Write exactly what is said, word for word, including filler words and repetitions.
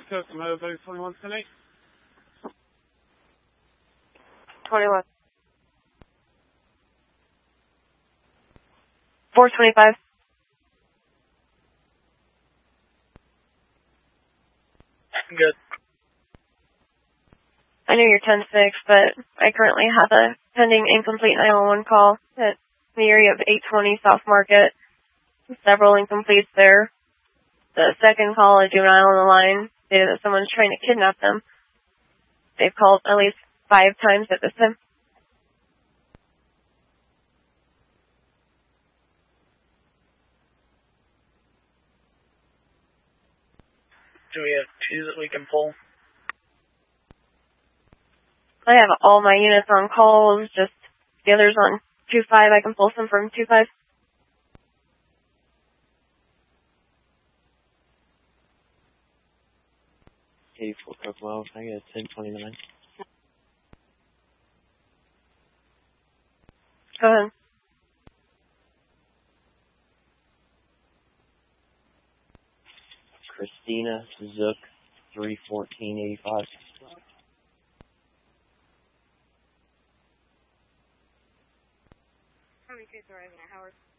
customer, those twenty-one twenty. twenty-one. four twenty-five. Good. I know you're ten six, but I currently have a pending incomplete nine one one call at the area of eight twenty South Market. Several incompletes there. The second call, a juvenile on the line, stated that someone's trying to kidnap them. They've called at least five times at this time. Do we have two that we can pull? I have all my units on calls, just the others on two five. I can pull some from two five. eighty-four Kokomo, I got ten twenty-nine. Go ahead. Christina Zook, three fourteen eighty-five. How many kids are arriving at Howard?